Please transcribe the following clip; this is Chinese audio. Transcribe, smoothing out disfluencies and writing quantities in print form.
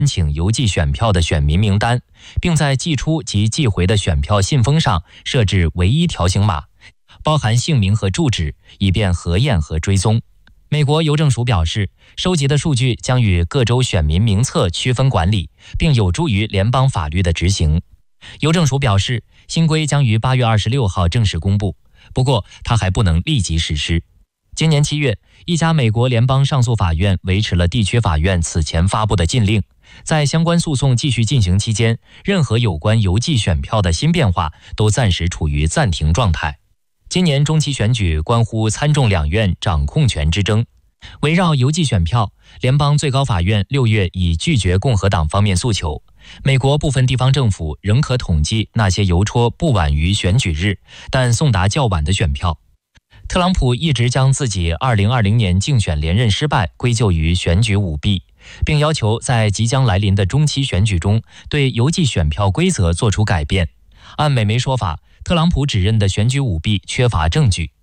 申请邮寄选票的选民名单，并在寄出及寄回的选票信封上设置唯一条形码，包含姓名和住址，以便核验和追踪。美国邮政署表示，收集的数据将与各州选民名册区分管理，并有助于联邦法律的执行。邮政署表示，新规将于8月26号正式公布，不过它还不能立即实施。今年7月，一家美国联邦上诉法院维持了地区法院此前发布的禁令，在相关诉讼继续进行期间，任何有关邮寄选票的新变化都暂时处于暂停状态。今年中期选举关乎参众两院掌控权之争，围绕邮寄选票，联邦最高法院6月已拒绝共和党方面诉求。美国部分地方政府仍可统计那些邮戳不晚于选举日，但送达较晚的选票。特朗普一直将自己2020年竞选连任失败归咎于选举舞弊，并要求在即将来临的中期选举中对邮寄选票规则做出改变。按美媒说法，特朗普指认的选举舞弊缺乏证据。